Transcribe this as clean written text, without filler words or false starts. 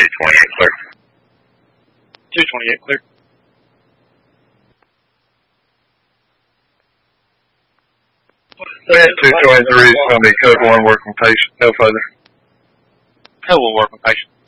228 clear. 228 clear. At 223 is going to be code 1 working patient. No further. Code 1 working patient.